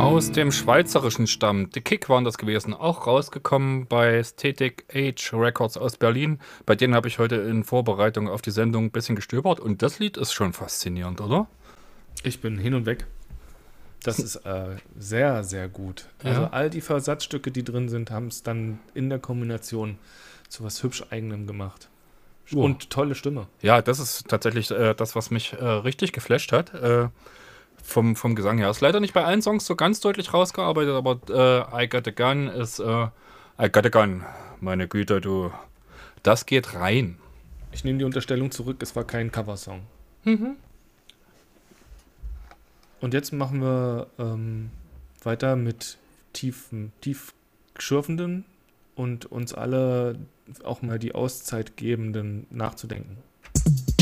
Aus dem Schweizerischen Stamm. Die Kick waren das gewesen. Auch rausgekommen bei Static Age Records aus Berlin. Bei denen habe ich heute in Vorbereitung auf die Sendung ein bisschen gestöbert. Und das Lied ist schon faszinierend, oder? Ich bin hin und weg. Das ist sehr, sehr gut. Also Ja. all die Versatzstücke, die drin sind, haben es dann in der Kombination zu was hübsch Eigenem gemacht. Oh. Und tolle Stimme. Ja, das ist tatsächlich das, was mich richtig geflasht hat. Vom Gesang her. Ist leider nicht bei allen Songs so ganz deutlich rausgearbeitet, aber I Got a Gun ist I Got a Gun. Meine Güte, du. Das geht rein. Ich nehme die Unterstellung zurück, es war kein Coversong. Mhm. Und jetzt machen wir weiter mit tief schürfenden und uns alle auch mal die Auszeit gebenden nachzudenken.